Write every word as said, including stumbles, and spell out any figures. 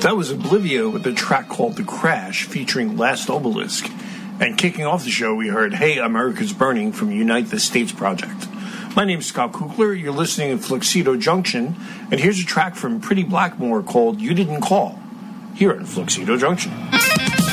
That was Oblivia with a track called The Crash featuring Last Obelisk. And kicking off the show, we heard Hey, America's Burning from Unite the States Project. My name is Scott Kukler. You're listening to Fluxido Junction. And here's a track from Pretty Blackmore called You Didn't Call, here on Fluxido Junction.